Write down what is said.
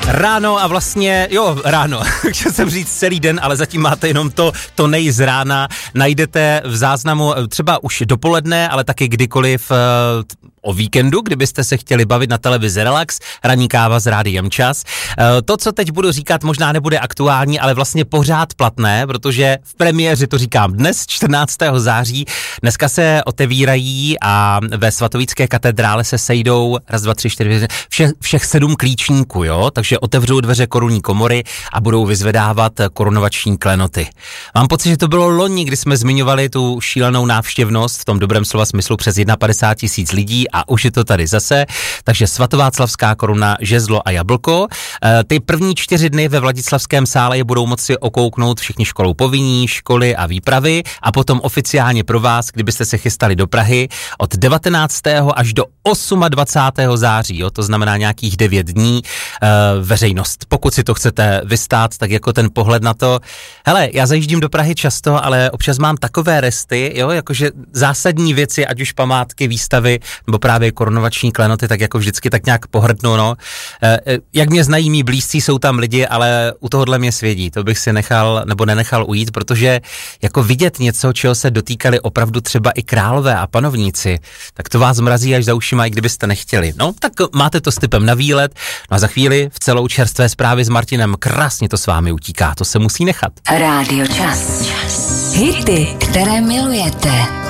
Ráno a vlastně, ráno, chtěl jsem říct celý den, ale zatím máte jenom to nej z rána. Najdete v záznamu třeba už dopoledne, ale taky kdykoliv o víkendu, kdybyste se chtěli bavit na televizi Relax, ranní káva s Rádiem Čas. To, co teď budu říkat, možná nebude aktuální, ale vlastně pořád platné, protože v premiéře to říkám dnes, 14. září. Dneska se otevírají a ve svatovícké katedrále se sejdou všech 7 klíčníků, jo? Takže otevřou dveře korunní komory a budou vyzvedávat korunovační klenoty. Mám pocit, že to bylo loni, kdy jsme zmiňovali tu šílenou návštěvnost, v tom dobrém slova smyslu přes 51 000 lidí a už je to tady zase. Takže svatováclavská koruna, žezlo a jablko. Ty první 4 dny ve Vladislavském sále je budou moci okouknout všichni školou povinní, školy a výpravy a potom oficiálně pro vás, kdybyste se chystali do Prahy, od 19. až do 28. září, jo, to znamená nějakých 9 dní, veřejnost. Pokud si to chcete vystát, tak jako ten pohled na to. Hele, já zajíždím do Prahy často, ale občas mám takové resty, jo, jakože zásadní věci, ať už památky, výstavy, nebo právě korunovační klenoty, tak jako vždycky tak nějak pohrdnu, no. Jak mě znají mý blízcí, jsou tam lidi, ale u tohohle mě svědí. To bych si nenechal ujít, protože jako vidět něco, čeho se dotýkali opravdu třeba i králové a panovníci, tak to vás mrazí až za ušima, i kdybyste nechtěli. No, tak máte to s tipem na výlet. No a za chvíli v celou čerstvé zprávy s Martinem krásně to s vámi utíká. To se musí nechat. Rádio Čas. Hity, které milujete.